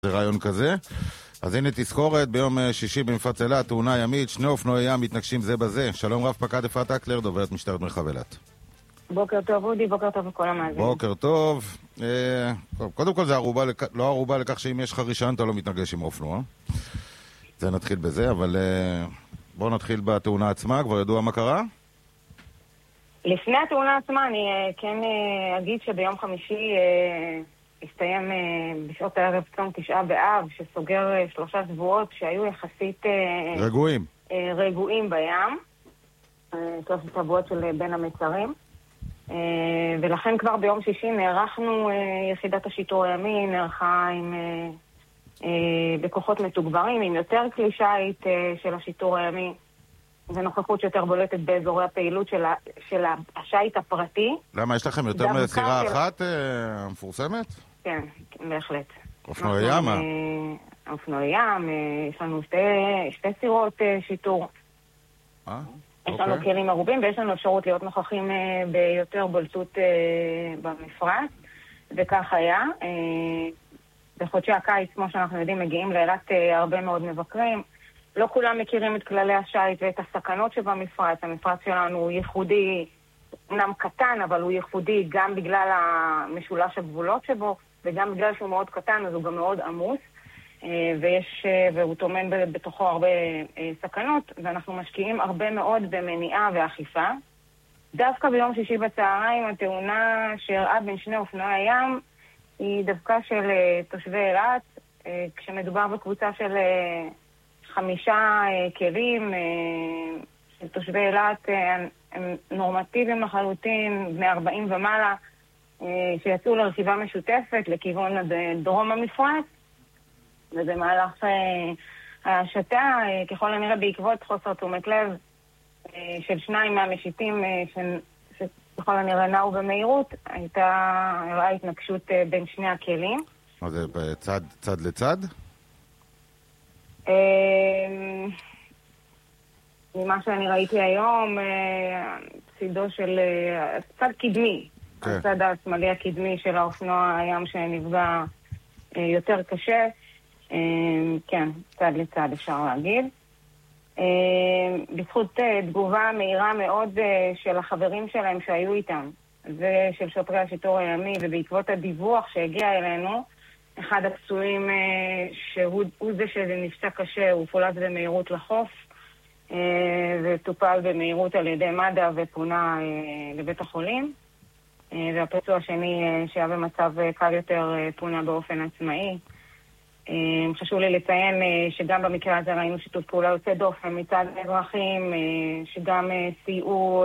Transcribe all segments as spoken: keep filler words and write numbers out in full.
זה רעיון כזה. אז הנה תזכורת, ביום שישי במפרץ אילת, תאונה ימית, שני אופנועי ים מתנגשים זה בזה. שלום רב פקד אפרת אקלר, דוברת משטרת מרחב אילת. בוקר טוב אודי, בוקר טוב לכל המאזינים. בוקר טוב. אה, קודם כל זה ערובה לכ... לא ערובה לכך שאם יש לך רישיון אתה לא מתנגש עם אופנוע. זה נתחיל בזה, אבל אה, בואו נתחיל בתאונה עצמה, כבר ידוע מה קרה? לפני התאונה עצמה אני אה, כן אה, אגיד שביום חמישי אה, הסתיים אה, בשעות הערב צום תשעה באב, שסוגר אה, שלושה שבועות שהיו יחסית אה, רגועים. אה, רגועים בים, אה, שלושה שבועות של אה, בין המצרים. Uh, ולכן כבר ביום שישי נערכנו, uh, יחידת השיטור הימי נערכה עם uh, uh, בכוחות מתוגברים, עם יותר כלי שיט uh, של השיטור הימי, ונוכחות יותר בולטת באזורי הפעילות של, ה, של השיט הפרטי. למה, יש לכם יותר מסירה אחת של... uh, מפורסמת? כן, בהחלט. אופנועי ים? Uh, אופנועי ים, uh, יש לנו שתי, שתי סירות uh, שיטור. אה? יש לנו okay. כלים מרובים, ויש לנו אפשרות להיות נוכחים uh, ביותר בולטות uh, במפרץ, וכך היה. Uh, בחודשי הקיץ, כמו שאנחנו יודעים, מגיעים לאילת uh, הרבה מאוד מבקרים. לא כולם מכירים את כללי השיט ואת הסכנות שבמפרץ. המפרץ שלנו הוא ייחודי, אמנם קטן, אבל הוא ייחודי גם בגלל המשולש הגבולות שבו, וגם בגלל שהוא מאוד קטן, אז הוא גם מאוד עמוס. ויש, והוא תומן בתוכו הרבה סכנות, ואנחנו משקיעים הרבה מאוד במניעה ואכיפה. דווקא ביום שישי בצהריים, התאונה שאירעה בין שני אופנועי ים היא דווקא של תושבי אילת, כשמדובר בקבוצה של חמישה כלים של תושבי אילת, הם נורמטיביים לחלוטין, בני ארבעים ומעלה, שיצאו לרכיבה משותפת לכיוון דרום המפרץ, ובמהלך ההשטה, ככל הנראה בעקבות חוסר תשומת לב של שניים מהמשיטים שככל הנראה נעו במהירות, הייתה התנגשות בין שני הכלים. מה זה, בצד, צד לצד? ממה שאני ראיתי היום, צידו של צד קדמי, הצד השמאלי הקדמי של האופנוע הים שנפגע יותר קשה. כן, צד לצד אפשר להגיד. בזכות תגובה מהירה מאוד של החברים שלהם שהיו איתם ושל שוטרי השיטור הימי, ובעקבות הדיווח שהגיע אלינו, אחד הפצועים שהוא זה שנפצע קשה, הוא פולט במהירות לחוף וטופל במהירות על ידי מד"א ופונה לבית החולים, והפצוע השני שהיה במצב קל יותר פונה באופן עצמאי. חשוב לי לציין שגם במקרה הזה ראינו שיתוף פעולה יוצא דופן מצד האזרחים, שגם סייעו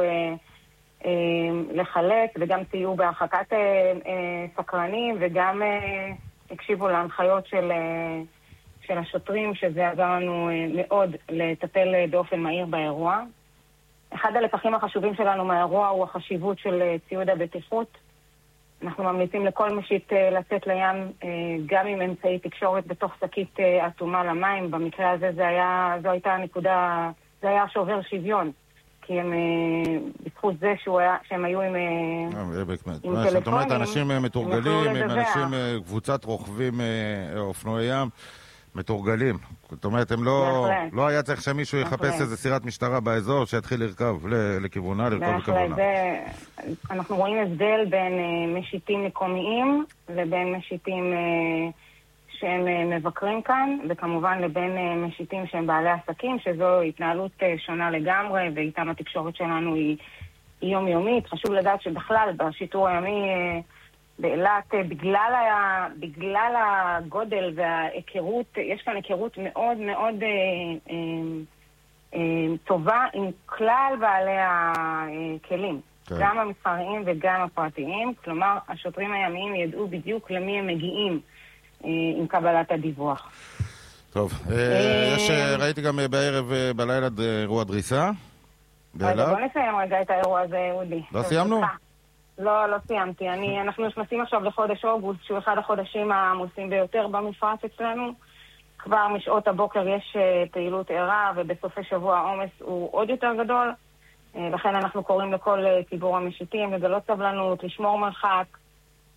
לחלק וגם סייעו בהרחקת סקרנים, וגם הקשיבו להנחיות של, של השוטרים, שזה עזר לנו מאוד לטפל באופן מהיר באירוע. אחד הלקחים החשובים שלנו מהאירוע הוא החשיבות של ציוד הבטיחות. אנחנו ממליצים לכל משיט לצאת לים גם עם אמצעי תקשורת בתוך שקית אטומה למים. במקרה הזה זה היה, זו הייתה הנקודה, זה היה שובר שוויון, כי הם, בזכות זה שהוא היה, שהם היו עם, עם טלפונים. זאת אומרת, אנשים מתורגלים, הם אנשים, קבוצת רוכבים אופנועי ים, מתורגלים. זאת אומרת, הם לא, לא היה צריך שמישהו יחפש איזה סירת משטרה באזור שיתחיל לרכב לכיוונה, לרכב לכיוונה. זה, אנחנו רואים הבדל בין משיטים מקומיים לבין משיטים שהם מבקרים כאן, וכמובן לבין משיטים שהם בעלי עסקים, שזו התנהלות שונה לגמרי, ואיתם התקשורת שלנו היא, היא יומיומית. חשוב לדעת שבכלל בשיטור הימי באילת, בגלל, ה... בגלל הגודל וההיכרות, יש כאן היכרות מאוד מאוד אה, אה, אה, טובה עם כלל בעלי הכלים, כן. גם המסחריים וגם הפרטיים. כלומר, השוטרים הימיים ידעו בדיוק למי הם מגיעים אה, עם קבלת הדיווח. טוב, אה, יש, ראיתי גם בערב, בלילה, אירוע דריסה באילת. בוא נסיים רגע את האירוע הזה, אודי. לא סיימנו? לא, לא סיימתי. אני, אנחנו נכנסים עכשיו לחודש אוגוסט, שהוא אחד החודשים העמוסים ביותר במפרץ אצלנו. כבר משעות הבוקר יש פעילות ערה, ובסופי שבוע העומס הוא עוד יותר גדול. לכן אנחנו קוראים לכל ציבור המשיטים לגלות סבלנות, לשמור מרחק,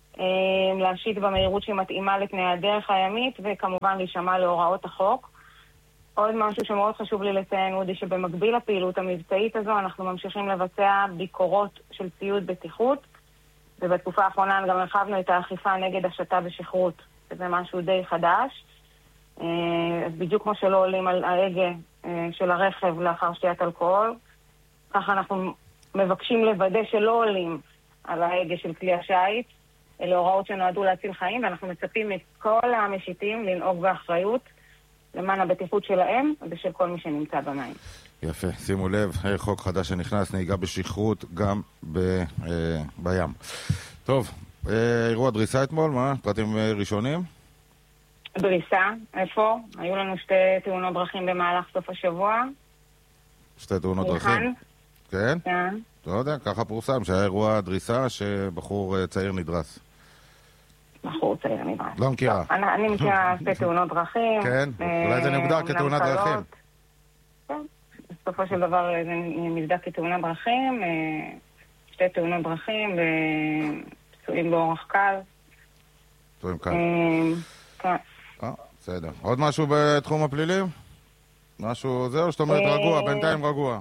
להשיט במהירות שהיא מתאימה לתנאי הדרך הימית, וכמובן להישמע להוראות החוק. עוד משהו שמאוד חשוב לי לציין הוא שבמקביל לפעילות המבצעית הזו אנחנו ממשיכים לבצע ביקורות של ציוד בטיחות, ובתקופה האחרונה גם הרחבנו את האכיפה נגד השטה ושכרות, שזה משהו די חדש. אז בדיוק כמו שלא עולים על ההגה של הרכב לאחר שתיית אלכוהול, ככה אנחנו מבקשים לוודא שלא עולים על ההגה של כלי השיט. אלה הוראות שנועדו להציל חיים, ואנחנו מצפים מכל המשיטים לנהוג באחריות למען הבטיחות שלהם ושל כל מי שנמצא במים. יפה, שימו לב, חוק חדש שנכנס, נהיגה בשכרות גם ב, אה, בים. טוב, אה, אירוע דריסה אתמול, מה? פרטים ראשונים? דריסה, איפה? היו לנו שתי תאונות דרכים במהלך סוף השבוע. שתי תאונות דרכים? כן? כן. לא יודע, ככה פורסם, שהיה אירוע דריסה שבחור צעיר נדרס. בחור צעיר נדרס. לא מכירה. אני מכירה שתי תאונות דרכים. כן, אולי זה נוגדר כתאונת דרכים. כן, בסופו של דבר זה נבדק כתאונת דרכים, שתי תאונות דרכים, פצועים באורח קל. פצועים קל. כן. אה, בסדר. עוד משהו בתחום הפלילים? משהו זהו, שאת אומרת רגוע, בינתיים רגוע.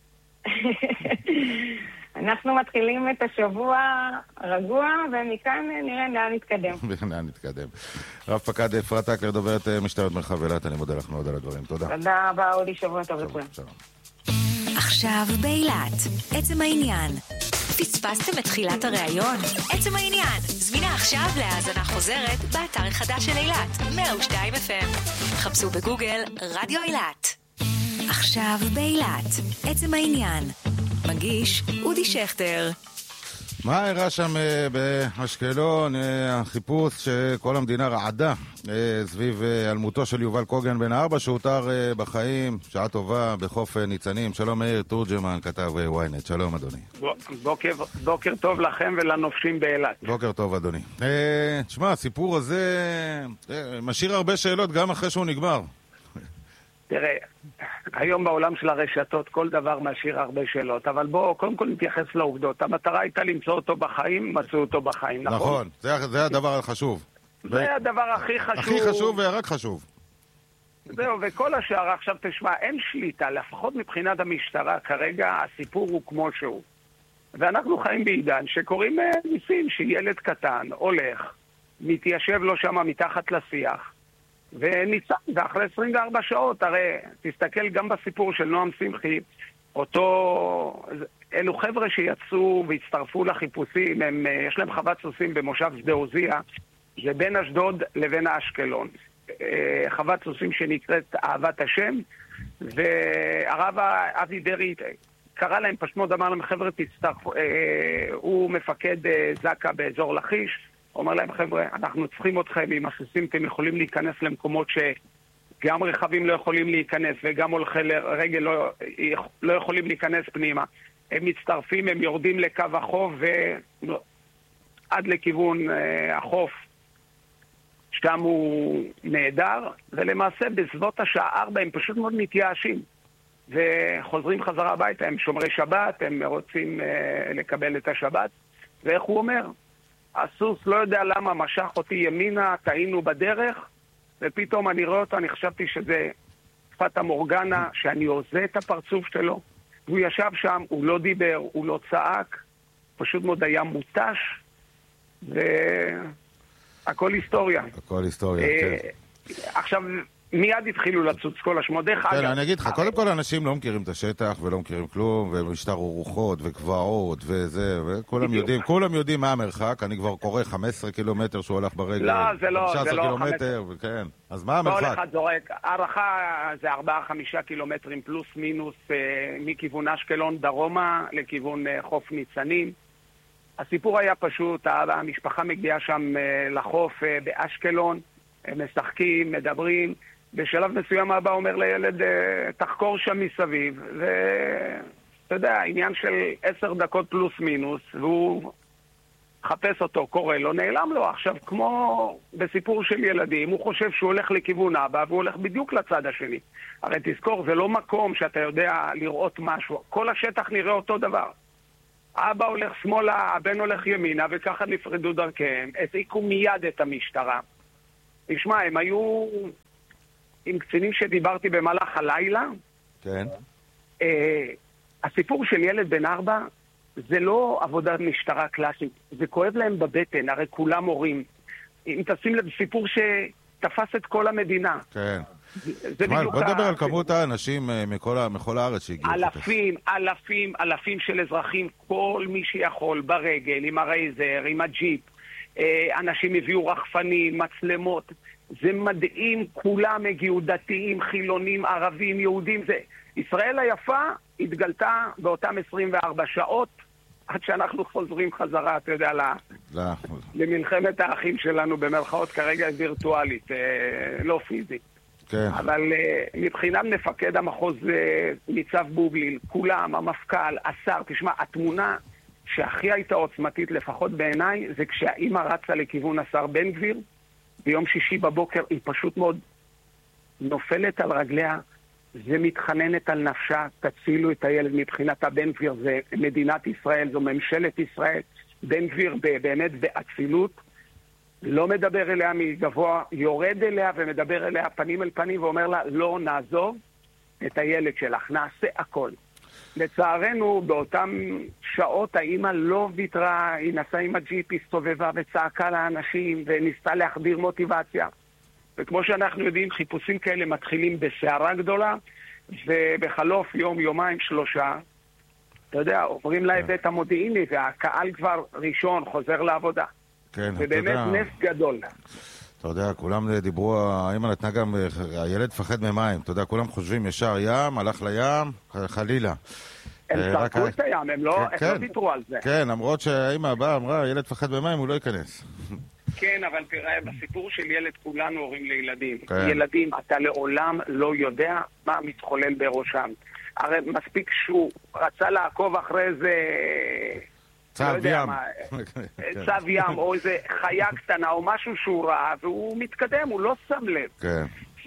אנחנו מתחילים את השבוע רגוע, ומכאן נראה לאן נתקדם. לאן נתקדם. רב פקד אפרת אקלר, דוברת משטרת מרחב אילת, אני מודה לך מאוד על הדברים. תודה. תודה רבה, אודי, שבוע טוב לכולם. עכשיו באילת, עצם העניין. פספסתם את תחילת הראיון? עצם העניין. זמינה עכשיו להאזנה חוזרת באתר החדש של אילת, מאה ושתיים אף אם. חפשו בגוגל רדיו אילת. עכשיו באילת, עצם העניין. מגיש אודי שכטר. מה הראה שם באשקלון? החיפוש שכל המדינה רעדה סביב אלמותו של יובל קוגן בן הארבע שהותר בחיים. שעה טובה בחוף ניצנים. שלום מאיר תורג'מן, כתב וויינט. שלום אדוני. בוקר, בוקר טוב לכם ולנופשים באילת. בוקר טוב אדוני. תשמע, הסיפור הזה משאיר הרבה שאלות גם אחרי שהוא נגמר. תראה, היום בעולם של הרשתות כל דבר משאיר הרבה שאלות, אבל בואו קודם כל נתייחס לעובדות. המטרה הייתה למצוא אותו בחיים, מצאו אותו בחיים, נכון? נכון, זה, זה הדבר החשוב. זה ו... הדבר הכי חשוב. הכי חשוב ורק חשוב. זהו, וכל השאר, עכשיו תשמע, אין שליטה, לפחות מבחינת המשטרה, כרגע הסיפור הוא כמו שהוא. ואנחנו חיים בעידן שקוראים ניסים שילד קטן הולך, מתיישב לו שם מתחת לשיח, וניצן, ואחרי עשרים וארבע שעות, הרי תסתכל גם בסיפור של נועם שמחי, אותו, אלו חבר'ה שיצאו והצטרפו לחיפושים, הם, יש להם חוות סוסים במושב שדה עוזיה, זה בין אשדוד לבין אשקלון. חוות סוסים שנקראת אהבת השם, והרב אבי דרי קרא להם פשוט אמר להם, חבר'ה תצטרפו, הוא מפקד זקה באזור לכיש, אומר להם, חבר'ה, אנחנו צריכים אתכם, עם הסוסים אתם יכולים להיכנס למקומות שגם רכבים לא יכולים להיכנס וגם הולכי רגל לא, לא יכולים להיכנס פנימה. הם מצטרפים, הם יורדים לקו החוף ועד לכיוון אה, החוף, שם הוא נהדר, ולמעשה בסביבות השעה ארבע הם פשוט מאוד מתייאשים וחוזרים חזרה הביתה, הם שומרי שבת, הם רוצים אה, לקבל את השבת, ואיך הוא אומר? הסוס לא יודע למה משך אותי ימינה, טעינו בדרך, ופתאום אני רואה אותו, אני חשבתי שזה פטה מורגנה, שאני עוזה את הפרצוף שלו. הוא ישב שם, הוא לא דיבר, הוא לא צעק, פשוט מאוד היה מוטש, והכל היסטוריה. הכל היסטוריה, כן. עכשיו, מיד התחילו לצוץ כל השמות. דרך אגב, אני אגיד לך, קודם כל אנשים לא מכירים את השטח ולא מכירים כלום, ומשטר רוחות וגבעות וזה, וכולם יודעים, כולם יודעים מה המרחק. אני כבר קורא חמישה עשר קילומטר שהוא הולך ברגל. לא, זה לא, זה לא חמש עשרה, כן. אז מה המרחק? כל אחד זורק. הערכה זה ארבעה חמישה קילומטרים פלוס מינוס מכיוון אשקלון דרומה לכיוון חוף ניצנים. הסיפור היה פשוט, המשפחה מגיעה שם לחוף באשקלון, הם משחקים, מדברים, בשלב מסוים אבא אומר לילד, תחקור שם מסביב, ואתה יודע, עניין של עשר דקות פלוס מינוס, והוא חפש אותו, קורא לו, נעלם לו. עכשיו, כמו בסיפור של ילדים, הוא חושב שהוא הולך לכיוון אבא, והוא הולך בדיוק לצד השני. הרי תזכור, זה לא מקום שאתה יודע לראות משהו, כל השטח נראה אותו דבר. אבא הולך שמאלה, הבן הולך ימינה, וככה נפרדו דרכיהם. הזעיקו מיד את המשטרה. תשמע, הם היו עם קצינים שדיברתי במהלך הלילה. כן. אה, הסיפור של ילד בן ארבע, זה לא עבודת משטרה קלאסית. זה כואב להם בבטן, הרי כולם הורים. אם תשים לב, סיפור שתפס את כל המדינה. כן. זה מה, בדיוק... בוא נדבר על כמות האנשים מכל, מכל הארץ שהגיעו. אלפים, אלפים, אלפים של אזרחים, כל מי שיכול, ברגל, עם הרייזר, עם הג'יפ. אנשים הביאו רחפנים, מצלמות. זה מדהים, כולם הגיעו, דתיים, חילונים, ערבים, יהודים. זה... ישראל היפה התגלתה באותם עשרים וארבע שעות, עד שאנחנו חוזרים חזרה, אתה יודע, ל... למלחמת האחים שלנו, במרכאות כרגע וירטואלית, לא פיזית. כן. אבל מבחינת מפקד המחוז ניצב בובליל, כולם, המפכ"ל, השר, תשמע, התמונה שהכי הייתה עוצמתית, לפחות בעיניי, זה כשהאימא רצה לכיוון השר בן גביר, ביום שישי בבוקר היא פשוט מאוד נופלת על רגליה, זה מתחננת על נפשה, תצילו את הילד. מבחינת הבן גביר, זה מדינת ישראל, זו ממשלת ישראל. בן גביר באמת באצילות, לא מדבר אליה מגבוה, יורד אליה ומדבר אליה פנים אל פנים ואומר לה, לא נעזוב את הילד שלך, נעשה הכל. לצערנו, באותם שעות האמא לא ויתרה, היא נסעה עם הג'יפ, הסתובבה וצעקה לאנשים וניסתה להחדיר מוטיבציה. וכמו שאנחנו יודעים, חיפושים כאלה מתחילים בסערה גדולה, ובחלוף יום, יומיים, שלושה, אתה יודע, עוברים להיבט המודיעיני, והקהל כבר ראשון חוזר לעבודה. כן, זה באמת נס גדול. אתה יודע, כולם דיברו, האמא נתנה גם, הילד פחד ממים, אתה יודע, כולם חושבים ישר ים, הלך לים, חלילה. הם שרקו את הים, הם לא ויתרו על זה. כן, למרות שהאמא באה, אמרה, ילד פחד ממים, הוא לא ייכנס. כן, אבל תראה, בסיפור של ילד כולנו הורים לילדים. ילדים, אתה לעולם לא יודע מה מתחולל בראשם. הרי מספיק שהוא רצה לעקוב אחרי איזה... צו ים. צו ים, או איזה חיה קטנה, או משהו שהוא ראה, והוא מתקדם, הוא לא שם לב. כן.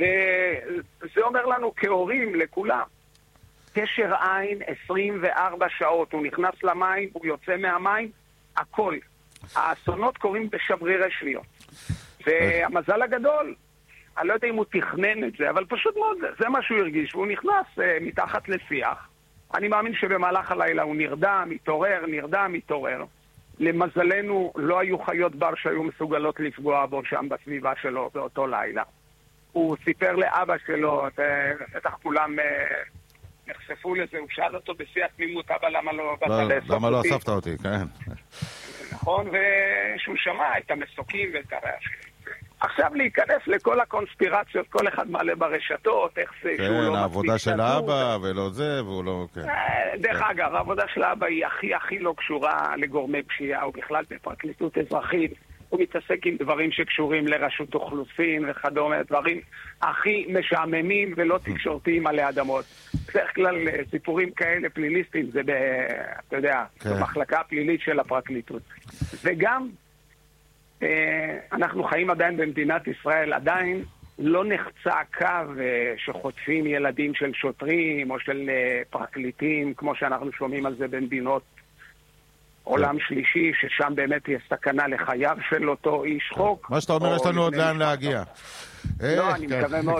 וזה אומר לנו כהורים, לכולם. קשר עין, עשרים וארבע שעות, הוא נכנס למים, הוא יוצא מהמים, הכל. האסונות קורים בשברירי שניות. והמזל הגדול, אני לא יודע אם הוא תכנן את זה, אבל פשוט מאוד, זה מה שהוא הרגיש, והוא נכנס uh, מתחת לשיח. אני מאמין שבמהלך הלילה הוא נרדם, מתעורר, נרדם, מתעורר. למזלנו, לא היו חיות בר שהיו מסוגלות לפגוע בו שם בסביבה שלו באותו לילה. הוא סיפר לאבא שלו, בטח כולם uh, נחשפו לזה, הוא שאל אותו בשיא התמימות, אבא, למה לא באת לאסוף אותי? למה לא אספת אותי, כן. נכון, ושהוא שמע את המסוקים ואת הרעש. עכשיו להיכנס לכל הקונספירציות, כל אחד מעלה ברשתות, איך זה שהוא לא מספיק. כן, העבודה של האבא ולא זה, והוא לא... דרך אגב, העבודה של האבא היא הכי הכי לא קשורה לגורמי פשיעה, ובכלל בפרקליטות אזרחית. הוא מתעסק עם דברים שקשורים לרשות אוכלוסין וכדומה, דברים הכי משעממים ולא תקשורתיים עלי אדמות. בדרך כלל סיפורים כאלה פליליסטיים, זה, ב, אתה יודע, במחלקה הפלילית של הפרקליטות. וגם, אנחנו חיים עדיין במדינת ישראל, עדיין לא נחצה קו שחוטפים ילדים של שוטרים או של פרקליטים, כמו שאנחנו שומעים על זה במדינות עולם שלישי, ששם באמת יש סכנה לחייו של אותו איש חוק. מה שאתה אומר, יש לנו עוד לאן להגיע. לא, אני מקווה מאוד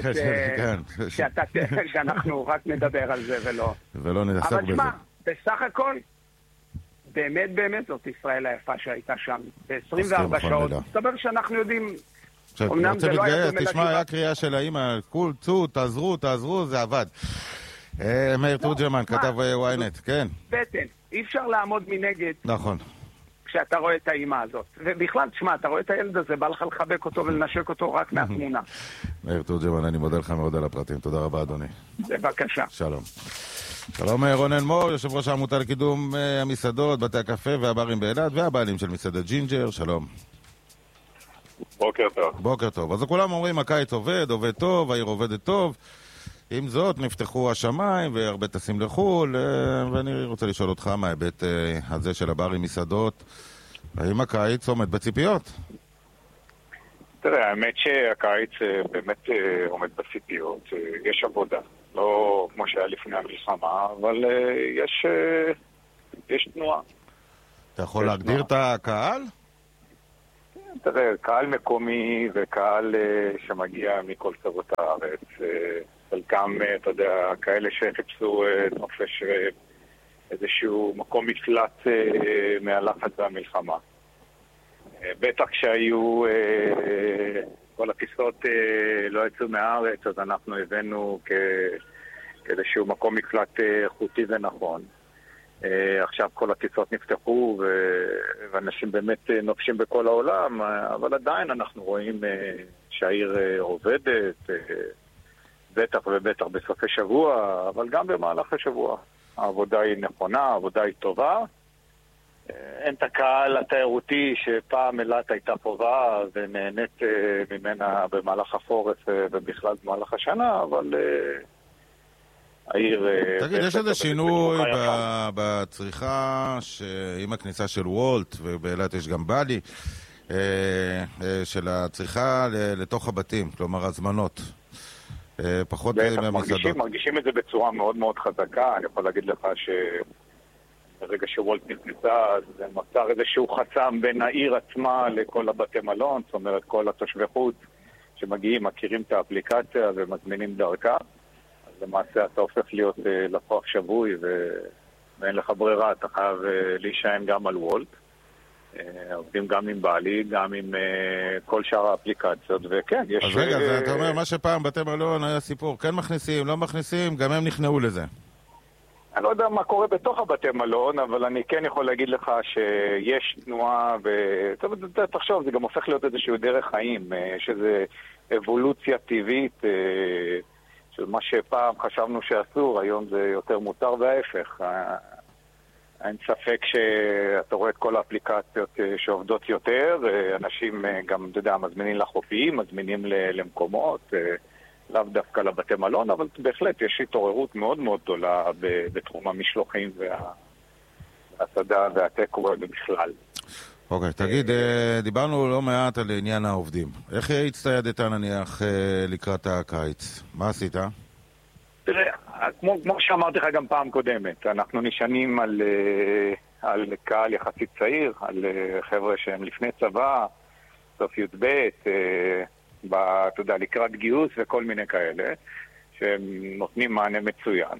שאנחנו רק נדבר על זה ולא... ולא נדסק בזה. אבל שמע, בסך הכל, באמת באמת זאת ישראל היפה שהייתה שם. ב-עשרים וארבע שעות. מסתבר שאנחנו יודעים... אמנם זה לא היה... תשמע, היה קריאה של האמא, קול, צאו, תעזרו, תעזרו, זה עבד. מאיר תורג'מן, כתב וויינט, כן. בטן, אי אפשר לעמוד מנגד. נכון. כשאתה רואה את האמא הזאת. ובכלל, תשמע, אתה רואה את הילד הזה, בא לך לחבק אותו ולנשק אותו רק מהתמונה. מאיר תורג'מן, אני מודה לך מאוד על הפרטים. תודה רבה, אדוני. בבקשה. שלום. שלום, רונן מור, יושב ראש העמותה לקידום המסעדות, בתי הקפה והברים באילת, והבעלים של מסעדת ג'ינג'ר. שלום. בוקר טוב. בוקר טוב. אז כולם אומרים, הקיץ עובד, עובד טוב, העיר עובדת טוב. עם זאת, נפתחו השמיים והרבה טסים לחול, ואני רוצה לשאול אותך מההיבט הזה של הברים מסעדות, האם הקיץ עומד בציפיות? תראה, האמת שהקיץ באמת עומד בציפיות. יש עבודה, לא כמו שהיה לפני המלחמה, אבל יש, יש תנועה. אתה יכול להגדיר את הקהל? תראה, קהל מקומי וקהל שמגיע מכל קצוות הארץ. חלקם, אתה יודע, כאלה שחיפשו נופש איזשהו מקום מפלט מהלחץ והמלחמה. בטח כשהיו כל הטיסות לא יצאו מהארץ, אז אנחנו הבאנו כאיזשהו מקום מפלט איכותי ונכון. עכשיו כל הטיסות נפתחו ואנשים באמת נופשים בכל העולם, אבל עדיין אנחנו רואים שהעיר עובדת, בטח ובטח בסופי שבוע, אבל גם במהלך השבוע. העבודה היא נכונה, העבודה היא טובה. אין את הקהל התיירותי שפעם אילת הייתה טובה ונהנית ממנה במהלך החורף ובכלל במהלך השנה, אבל העיר... תגיד, יש איזה שינוי בצריכה עם הכניסה של וולט, ובאילת יש גם בלי, של הצריכה לתוך הבתים, כלומר הזמנות. פחות מהמסעדות. מרגישים את זה בצורה מאוד מאוד חזקה. אני יכול להגיד לך שברגע שוולט נכנסה, זה נוצר איזשהו חסם בין העיר עצמה לכל הבתי מלון, זאת אומרת כל התושבי חוץ שמגיעים, מכירים את האפליקציה ומזמינים דרכה, אז למעשה אתה הופך להיות לקוח שבוי ואין לך ברירה, אתה חייב להישען גם על וולט. עובדים גם עם בעלי, גם עם כל שאר האפליקציות, וכן, יש... אז רגע, זה, אתה אומר, מה שפעם בתי מלון היה סיפור, כן מכניסים, לא מכניסים, גם הם נכנעו לזה. אני לא יודע מה קורה בתוך הבתי מלון, אבל אני כן יכול להגיד לך שיש תנועה, ותחשוב, זה גם הופך להיות איזשהו דרך חיים, שזה אבולוציה טבעית, של מה שפעם חשבנו שאסור, היום זה יותר מותר וההפך. אין ספק שאתה רואה את כל האפליקציות שעובדות יותר, אנשים גם, אתה יודע, מזמינים לחופים, מזמינים למקומות, לאו דווקא לבתי מלון, אבל בהחלט יש התעוררות מאוד מאוד גדולה בתחום המשלוחים והסעדה והטקווי בכלל. אוקיי, תגיד, דיברנו לא מעט על עניין העובדים. איך הצטיידת נניח לקראת הקיץ? מה עשית? תראה, כמו, כמו שאמרתי לך גם פעם קודמת, אנחנו נשענים על, על קהל יחסית צעיר, על חבר'ה שהם לפני צבא, סוף י' ב', אתה יודע, לקראת גיוס וכל מיני כאלה, שהם נותנים מענה מצוין.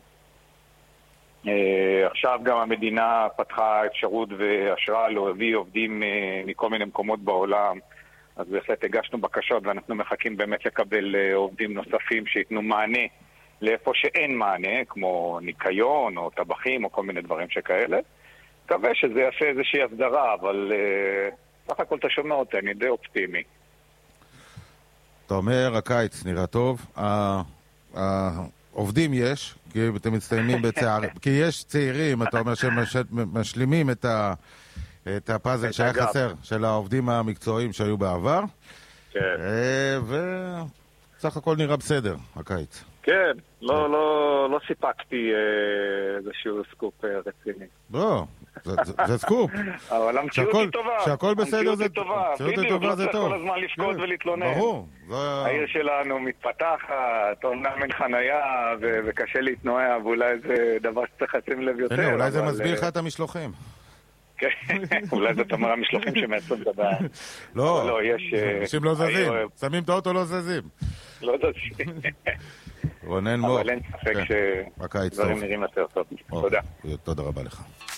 עכשיו גם המדינה פתחה אפשרות והשראה להביא עובדים מכל מיני מקומות בעולם, אז בהחלט הגשנו בקשות ואנחנו מחכים באמת לקבל עובדים נוספים שיתנו מענה לאיפה שאין מענה, כמו ניקיון או טבחים או כל מיני דברים שכאלה. מקווה שזה יעשה איזושהי הסדרה, אבל uh, סך הכל אתה שומע אותי, אני די אופטימי. אתה אומר, הקיץ נראה טוב. העובדים יש, כי אתם מצטיינים בצער... כי יש צעירים, אתה אומר, שמשלימים את, ה... את הפאזל שהיה חסר של העובדים המקצועיים שהיו בעבר. כן. וסך הכל נראה בסדר, הקיץ. כן, לא, לא, לא סיפקתי איזשהו סקופ רציני. לא, זה סקופ. אבל המציאות היא טובה. שהכל בסדר זה טוב. בדיוק, לא צריך כל הזמן לפקוד ולהתלונן. ברור. העיר שלנו מתפתחת, אומנם אין חנייה וקשה להתנועע, ואולי זה דבר שצריך לשים לב יותר. הנה, אולי זה מסביר לך את המשלוחים. כן, אולי זאת אומר המשלוחים שמייצרים את הבעיה. לא, אנשים לא זזים, שמים את האוטו לא זזים. לא זזים. רונן מור. אבל אין ספק שדברים נראים יותר טוב. תודה. תודה רבה לך.